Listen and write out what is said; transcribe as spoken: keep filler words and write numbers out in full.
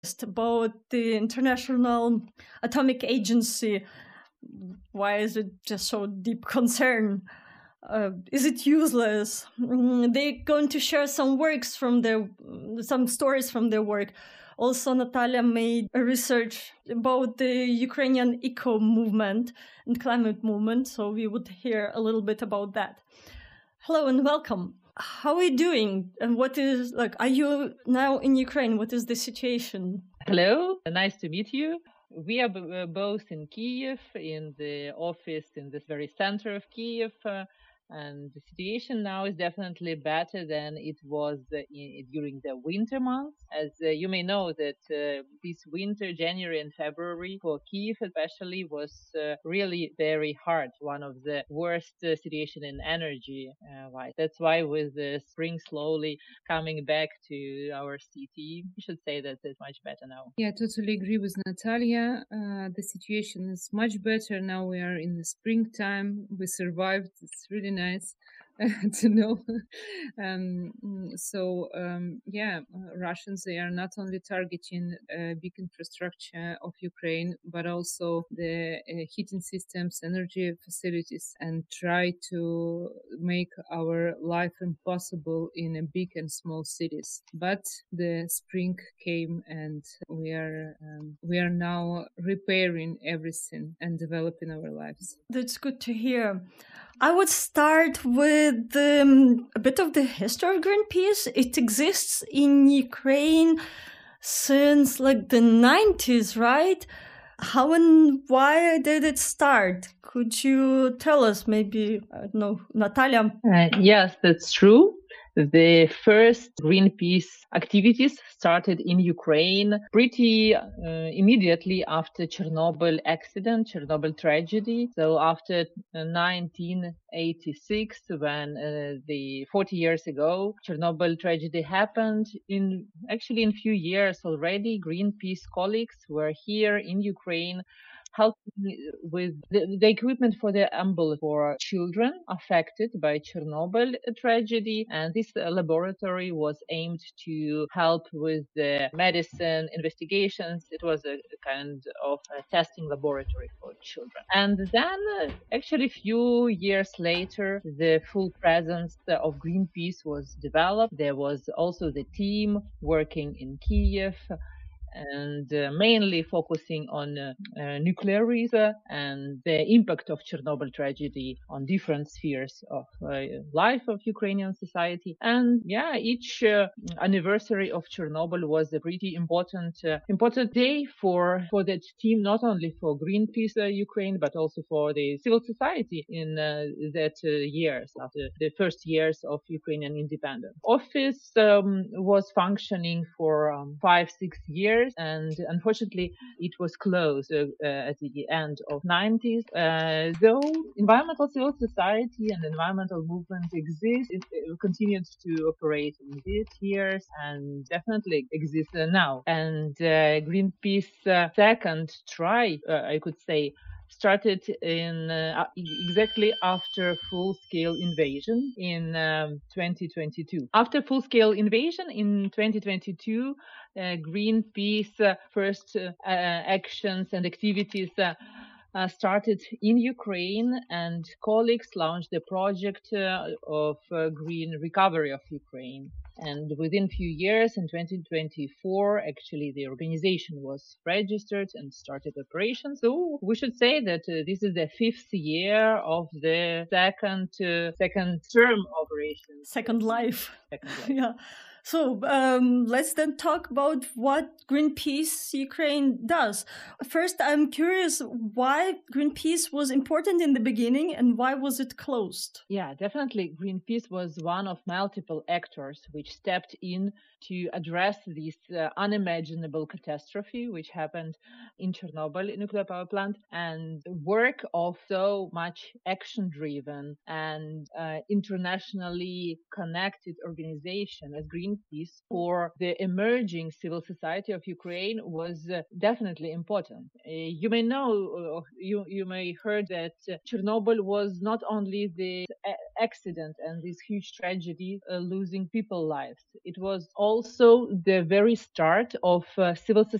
Just about the International Atomic Agency. Why is it just so deep concern? Uh, is it useless? Mm, they're going to share some works from their, some stories from their work. Also, Natalia made a research about the Ukrainian eco movement and climate movement, so we would hear a little bit about that. Hello and welcome. How are you doing? And what is, like, are you now in Ukraine? What is the situation? Hello, nice to meet you. We are b- both in Kiev, in the office in this very center of Kiev. Uh, and the situation now is definitely better than it was uh, in, during the winter months. As uh, you may know that uh, this winter, January and February, for Kiev especially, was uh, really very hard. One of the worst uh, situation in energy uh, wise. That's why with the spring slowly coming back to our city, we should say that it's much better now. Yeah, I totally agree with Natalia. Uh, the situation is much better now. We are in the springtime. We survived. It's really nice to know. um, so um, yeah, uh, Russians, they are not only targeting uh, big infrastructure of Ukraine, but also the uh, heating systems, energy facilities, and try to make our life impossible in a big and small cities. But the spring came, and we are um, we are now repairing everything and developing our lives. That's good to hear. I would start with um, a bit of the history of Greenpeace. It exists in Ukraine since like the nineties, right? How and why did it start? Could you tell us, maybe, I don't know, Natalia? Uh, yes, that's true. The first Greenpeace activities started in Ukraine pretty uh, immediately after Chernobyl accident, Chernobyl tragedy. So after uh, nineteen eighty-six, when uh, the forty years ago, Chernobyl tragedy happened, in actually in few years already, Greenpeace colleagues were here in Ukraine helping with the, the equipment for the ambulance for children affected by Chernobyl tragedy. And this uh, laboratory was aimed to help with the medicine investigations. It was a, a kind of a testing laboratory for children. And then uh, actually a few years later, the full presence of Greenpeace was developed. There was also the team working in Kiev, and uh, mainly focusing on uh, uh, nuclear risk and the impact of Chernobyl tragedy on different spheres of uh, life of Ukrainian society. And yeah, each uh, anniversary of Chernobyl was a pretty important uh, important day for for that team, not only for Greenpeace uh, Ukraine, but also for the civil society in uh, that uh, years after the first years of Ukrainian independence. Office um, was functioning for um, five, six years. And unfortunately, it was closed uh, uh, at the end of nineties. Uh, though environmental civil society and environmental movement exist, it, it continued to operate in these years and definitely exists uh, now. And uh, Greenpeace uh, second try, uh, I could say, started in uh, exactly after full-scale invasion in um, twenty twenty-two. After full-scale invasion in twenty twenty-two, uh, Greenpeace uh, first uh, actions and activities uh, uh, started in Ukraine, and colleagues launched the project uh, of uh, green recovery of Ukraine. And within a few years, in twenty twenty-four, actually the organization was registered and started operations. So we should say that uh, this is the fifth year of the second uh, second term operations. Second life. Second life. Yeah. So um, let's then talk about what Greenpeace Ukraine does. First, I'm curious why Greenpeace was important in the beginning and why was it closed? Yeah, definitely. Greenpeace was one of multiple actors which stepped in to address this uh, unimaginable catastrophe which happened in Chernobyl nuclear power plant, and work of so much action-driven and uh, internationally connected organization as Greenpeace lasting peace for the emerging civil society of Ukraine was uh, definitely important. Uh, you may know, uh, you, you may heard that uh, Chernobyl was not only the a- accident and this huge tragedy uh, losing people lives. It was also the very start of uh, civil society